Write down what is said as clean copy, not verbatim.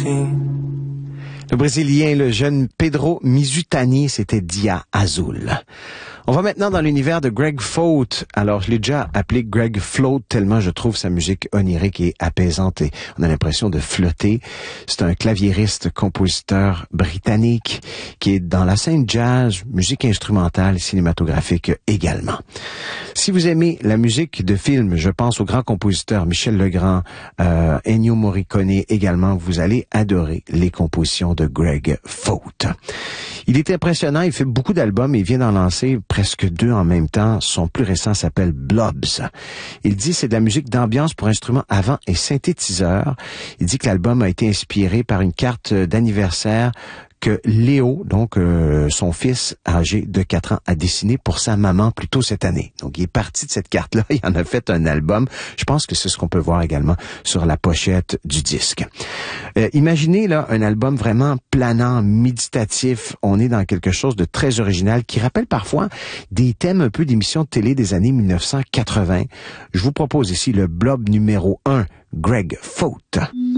Le Brésilien, le jeune Pedro Mizutani, c'était Dia Azul. On va maintenant dans l'univers de Greg Fault. Alors, je l'ai déjà appelé Greg Float tellement je trouve sa musique onirique et apaisante et on a l'impression de flotter. C'est un claviériste, compositeur britannique qui est dans la scène jazz, musique instrumentale et cinématographique également. Si vous aimez la musique de film, je pense au grand compositeur Michel Legrand, Ennio Morricone également, vous allez adorer les compositions de Greg Fault. Il est impressionnant, il fait beaucoup d'albums et il vient d'en lancer presque 2 en même temps. Son plus récent s'appelle Blobs. Il dit c'est de la musique d'ambiance pour instruments avant et synthétiseurs. Il dit que l'album a été inspiré par une carte d'anniversaire que Léo, donc son fils âgé de 4 ans, a dessiné pour sa maman plus tôt cette année. Donc, il est parti de cette carte-là, il en a fait un album. Je pense que c'est ce qu'on peut voir également sur la pochette du disque. Imaginez là un album vraiment planant, méditatif. On est dans quelque chose de très original qui rappelle parfois des thèmes un peu d'émissions de télé des années 1980. Je vous propose ici le blob numéro 1, Greg Fault.